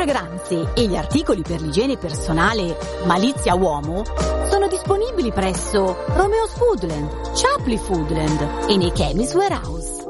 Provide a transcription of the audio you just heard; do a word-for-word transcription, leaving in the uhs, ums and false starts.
fragranze e gli articoli per l'igiene personale Malizia Uomo sono disponibili presso Romeo's Foodland, Chapley Foodland e nei Chemist Warehouse.